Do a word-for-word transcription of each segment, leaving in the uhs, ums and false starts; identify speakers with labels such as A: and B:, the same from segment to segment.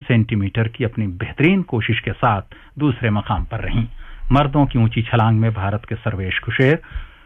A: Centimetre की अपनी बेहतरीन कोशिश के साथ दूसरे मकाम पर रहीं। मर्दों की ऊंची छलांग में भारत के सर्वेश कुशेर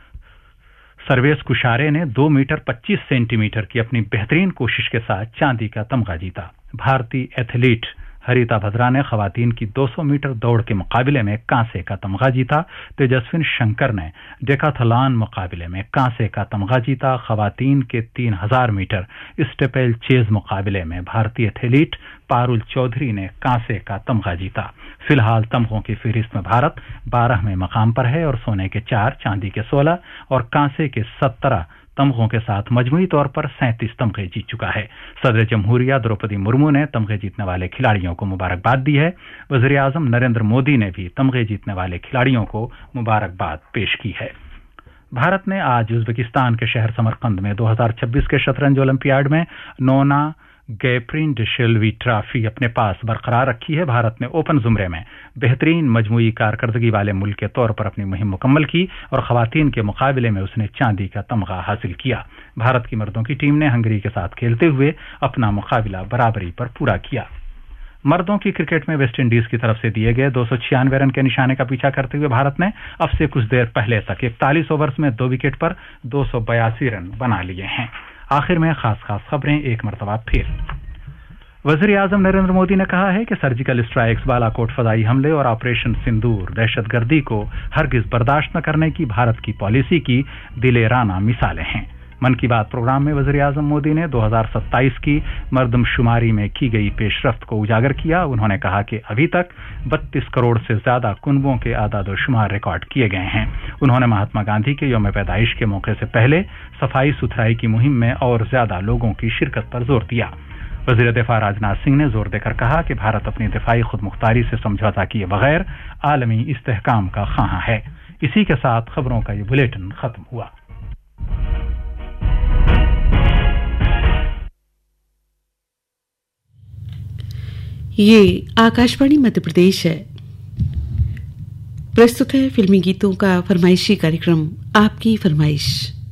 A: सर्वेश कुशारे ने दो मीटर पच्चीस सेंटीमीटर की अपनी बेहतरीन कोशिश के साथ चांदी का तमगा जीता। भारतीय एथलीट हरिता भद्रा ने खवातीन की दो सौ मीटर दौड़ के मुकाबले में कांसे का तमगा जीता। तेजस्विन शंकर ने डेकाथलॉन मुकाबले में कांसे का तमगा जीता। खवातीन के तीन हज़ार मीटर स्टेपल चेज मुकाबले में भारतीय एथलीट पारुल चौधरी ने कांसे का तमगा जीता। फिलहाल तमगों की फहरिस्त में भारत बारहवें मकाम पर है और सोने के चार, चांदी के सोलह और कांसे के सत्रह तमगों के साथ मजमूई तौर पर सैंतीस तमगे जीत चुका है। सदर जमहूरिया द्रौपदी मुर्मू ने तमगे जीतने वाले खिलाड़ियों को मुबारकबाद दी है। वज़ीर आज़म नरेंद्र मोदी ने भी तमगे जीतने वाले खिलाड़ियों को मुबारकबाद पेश की है। भारत ने आज उज़्बेकिस्तान के शहर समरकंद में दो हज़ार छब्बीस के शतरंज ओलंपियाड में नोना गैप्रिन डिशेल्वी ट्रॉफी अपने पास बरकरार रखी है। भारत ने ओपन जुमरे में बेहतरीन मजमूई कारकर्दगी वाले मुल्क के तौर पर अपनी मुहिम मुकम्मल की और खवातीन के मुकाबले में उसने चांदी का तमगा हासिल किया। भारत की मर्दों की टीम ने हंगरी के साथ खेलते हुए अपना मुकाबला बराबरी पर पूरा किया। मर्दों की क्रिकेट में वेस्टइंडीज की तरफ से दिए गए दो सौ छियानवे रन के निशाने का पीछा करते हुए भारत ने अब से कुछ देर पहले तक इकतालीस ओवर्स में दो विकेट पर दो सौ बयासी रन बना लिए हैं। आखिर में खास खास खबरें एक मरतबा फिर। वज़ीर आज़म नरेंद्र मोदी ने कहा है कि सर्जिकल स्ट्राइक्स, बालाकोट फदाई हमले और ऑपरेशन सिंदूर दहशतगर्दी को हरगिज बर्दाश्त न करने की भारत की पॉलिसी की दिलेराना मिसालें हैं। मन की बात प्रोग्राम में वज़ीर आज़म मोदी ने दो हज़ार सत्ताईस की मर्दमशुमारी में की गई पेशरफ्त को उजागर किया। उन्होंने कहा कि अभी तक बत्तीस करोड़ से ज्यादा कुनबों के आदाद-ओ-शुमार रिकॉर्ड किए गए हैं। उन्होंने महात्मा गांधी के यौम पैदाइश के मौके से पहले सफाई सुथराई की मुहिम में और ज्यादा लोगों की शिरकत पर जोर दिया। वज़ीर दिफा राजनाथ सिंह ने जोर देकर कहा कि भारत अपनी दिफाई खुदमुख्तारी से समझौता किए बगैर आलमी इस्तेहकाम का ख्वाह है। इसी के साथ खबरों का ये बुलेटिन खत्म हुआ।
B: ये आकाशवाणी मध्य प्रदेश है। प्रस्तुत है फिल्मी गीतों का फरमाइशी कार्यक्रम आपकी फरमाइश।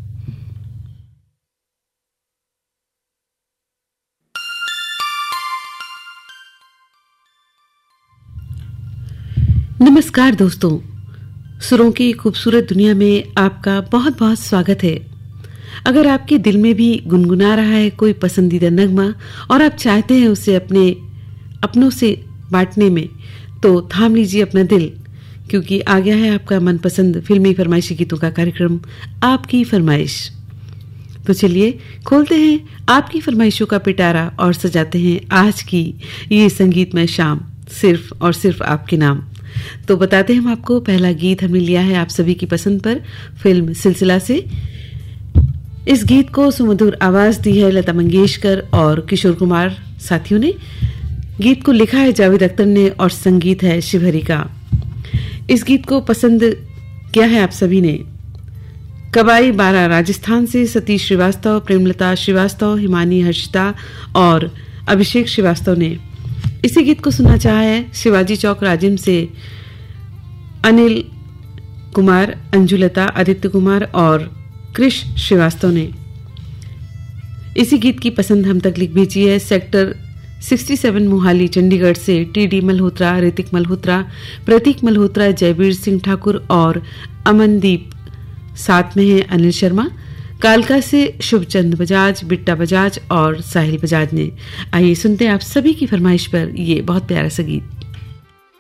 B: नमस्कार दोस्तों, सुरों की खूबसूरत दुनिया में आपका बहुत बहुत स्वागत है। अगर आपके दिल में भी गुनगुना रहा है कोई पसंदीदा नगमा और आप चाहते हैं उसे अपने अपनों से बांटने में, तो थाम लीजिए अपना दिल, क्योंकि आ गया है आपका मनपसंद फिल्मी फरमाइशी गीतों का कार्यक्रम आपकी फरमाइश। तो चलिए खोलते हैं आपकी फरमाइशों का पिटारा और सजाते हैं आज की ये संगीतमय शाम सिर्फ और सिर्फ आपके नाम। तो बताते हैं हम आपको, पहला गीत हमने लिया है आप सभी की पसंद पर फिल्म सिलसिला से। इस गीत को सुमधुर आवाज दी है लता मंगेशकर और किशोर कुमार साथियों ने। गीत को लिखा है जावेद अख्तर ने और संगीत है शिवहरी का। इस गीत को पसंद किया है आप सभी ने। कबाई बारा राजस्थान से सतीश श्रीवास्तव, प्रेमलता श्रीवास्तव, हिमानी हर्षिता और अभिषेक श्रीवास्तव ने। इसी गीत को सुनना चाहा है शिवाजी चौक राजिम से अनिल कुमार, अंजुलता, आदित्य कुमार और कृष श्रीवास्तव ने। इसी गीत की पसंद हम तक लिख भेजी है सेक्टर सड़सठ मोहाली चंडीगढ़ से टी डी मल्होत्रा, ऋतिक मल्होत्रा, प्रतीक मल्होत्रा, जयवीर सिंह ठाकुर और अमनदीप। साथ में है अनिल शर्मा। कालका से शुभचंद बजाज, बिट्टा बजाज और साहिल बजाज ने। आइए सुनते हैं आप सभी की फरमाइश पर ये बहुत प्यारा सा गीत।